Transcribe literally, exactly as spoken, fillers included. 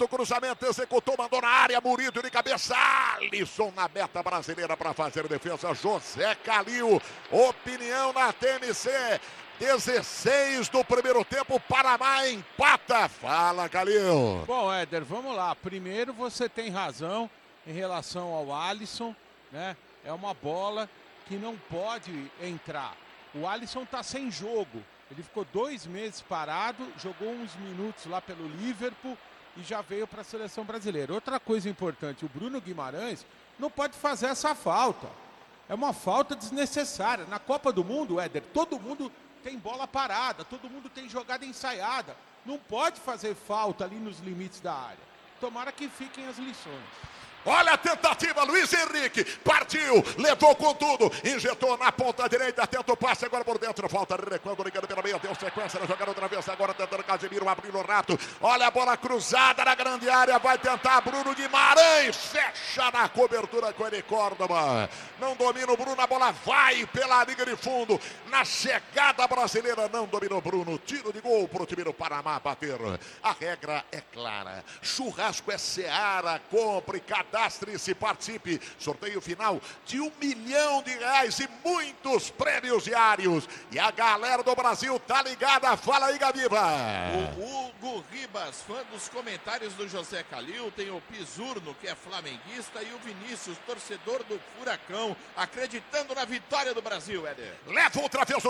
o cruzamento, executou, mandou na área, Murilo de cabeça, Alisson na meta brasileira para fazer a defesa, José Calil, opinião na T M C, dezesseis do primeiro tempo, Panamá empata, fala Calil. Bom, Éder, vamos lá, primeiro você tem razão em relação ao Alisson, né, é uma bola que não pode entrar, o Alisson tá sem jogo, ele ficou dois meses parado, jogou uns minutos lá pelo Liverpool e já veio para a seleção brasileira. Outra coisa importante, o Bruno Guimarães não pode fazer essa falta. É uma falta desnecessária. Na Copa do Mundo, Éder, todo mundo tem bola parada, todo mundo tem jogada ensaiada. Não pode fazer falta ali nos limites da área. Tomara que fiquem as lições. Olha a tentativa, Luiz Henrique, partiu, levou com tudo, injetou na ponta direita, tenta o passe agora por dentro, falta recuando, ligando pela meia, deu sequência, na jogada outra vez, agora tentando Casemiro, abrindo o rato, olha a bola cruzada na grande área, vai tentar Bruno Guimarães, fecha na cobertura com ele, Córdoba, não domina o Bruno, a bola vai pela linha de fundo, na chegada brasileira, não dominou Bruno, tiro de gol pro time do Panamá bater, a regra é clara, churrasco é Seara, compre, cada cadastre-se, participe, sorteio final de um milhão de reais e muitos prêmios diários, e a galera do Brasil tá ligada, fala aí Gaviva. O Hugo Ribas, fã dos comentários do José Calil, tem o Pisurno, que é flamenguista, e o Vinícius, torcedor do Furacão, acreditando na vitória do Brasil, Éder. Leva outra vez o